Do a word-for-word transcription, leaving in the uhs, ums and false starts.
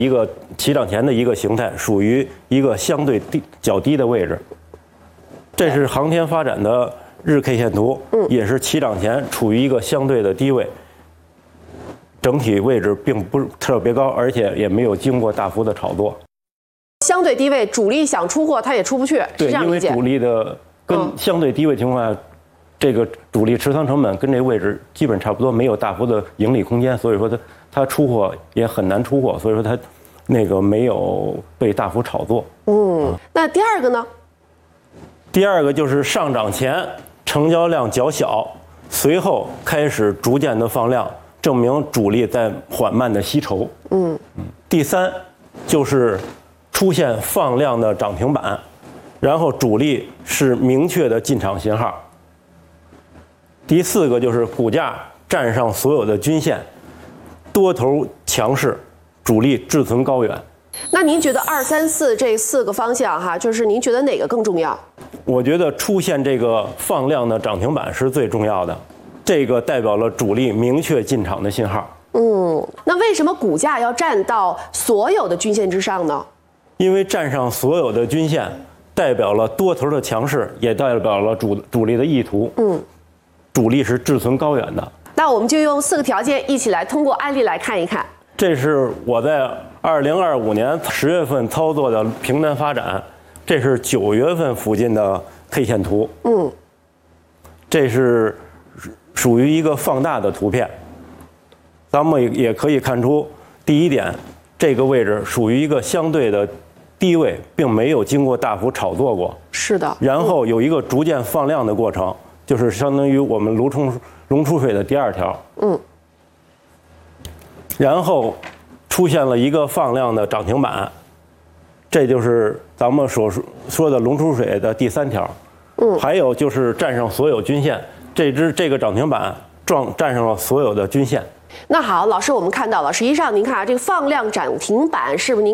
一个起涨前的一个形态，属于一个相对低较低的位置。这是航天发展的日 K 线图，嗯，也是起涨前处于一个相对的低位，整体位置并不是特别高，而且也没有经过大幅的炒作。 相对低位，主力想出货，它也出不去，是这样理解？ 对，因为主力的跟相对低位情况下，嗯、这个主力持仓成本跟这个位置基本差不多，没有大幅的盈利空间，所以说它它出货也很难出货，所以说它那个没有被大幅炒作。 嗯，那第二个呢？ 第二个就是上涨前成交量较小，随后开始逐渐的放量，证明主力在缓慢的吸筹。嗯，第三就是出现放量的涨停板，然后主力是明确的进场信号。第四个就是股价站上所有的均线，多头强势，主力志存高远。 那您觉得二三四这四个方向哈，就是您觉得哪个更重要？ 我觉得出现这个放量的涨停板是最重要的，这个代表了主力明确进场的信号。 嗯，那为什么股价要站到所有的均线之上呢？ 因为站上所有的均线，代表了多头的强势，也代表了主主力的意图。嗯，主力是志存高远的。 那我们就用四个条件一起来通过案例来看一看。 这是我在二零二五年十月份操作的平单发展，这是九月份附近的 K 线图。嗯，这是属于一个放大的图片。咱们也可以看出，第一点，这个位置属于一个相对的低位，并没有经过大幅炒作过。 是的。 然后有一个逐渐放量的过程，就是相当于我们龙冲龙出水的第二条。嗯。然后出现了一个放量的涨停板，这就是咱们所说的龙出水的第三条。嗯，还有就是站上所有均线，这只这个涨停板撞站上了所有的均线。 那好，老师，我们看到了，实际上您看啊，这个放量涨停板是不是您